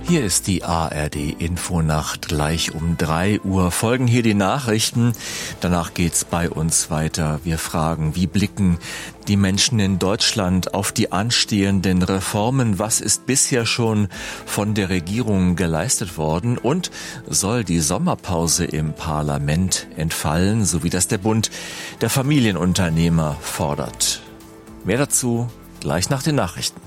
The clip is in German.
Hier ist die ARD Infonacht. Gleich um 3 Uhr folgen hier die Nachrichten. Danach geht's bei uns weiter. Wir fragen, wie blicken die Menschen in Deutschland auf die anstehenden Reformen? Was ist bisher schon von der Regierung geleistet worden? Und soll die Sommerpause im Parlament entfallen, so wie das der Bund der Familienunternehmer fordert? Mehr dazu gleich nach den Nachrichten.